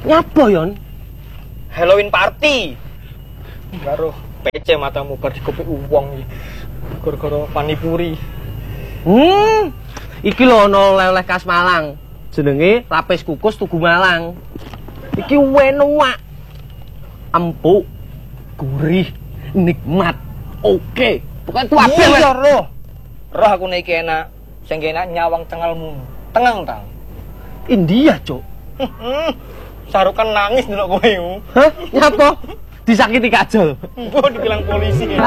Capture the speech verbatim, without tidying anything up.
Nyapa yon? Halloween party. Karo P C matamu bar dikopi uwong iki. Gara-gara panipuri. Hmm. Iki lho ana oleh-oleh khas Malang. Jenenge lapis kukus Tugu Malang. Iki enak. Empuk, gurih, nikmat. Oke. Bukan tuabe wis. Iya, roh. Roh aku nek iki enak. Sing enak nyawang cengelmu. Tengang tang. India, Cuk. Sarukan nangis ndelok kowe. Hah? Nyapa? Disakiti kajol. Mbok dibilang polisi.